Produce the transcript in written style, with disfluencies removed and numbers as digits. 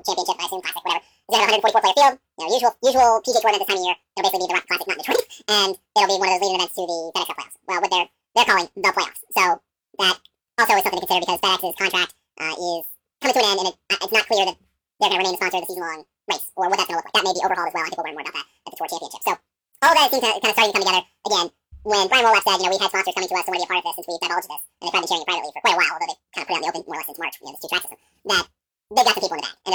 Championship, I assume, Classic, whatever. It's going to have a 144 player field. Usual PGA Tour event this time of year. It'll basically be the Rock Classic, not the tournament. And it'll be one of those leading events to the FedEx Cup playoffs. Well, what they're calling the playoffs. So that also is something to consider because FedEx's contract is coming to an end, and it's not clear that they're going to remain the sponsor of the season-long race, or what that's going to look like. That may be overhauled as well. I think we'll learn more about that at the Tour Championship. So all of that seems kind of starting to come together again. When Brian Wolaf said, we've had sponsors coming to us and want to be a part of this since we've divulged this, and they've probably been sharing it privately for quite a while, although they've kind of put it out in the open more or less since March, this two-track system, that they've got some people in the back. And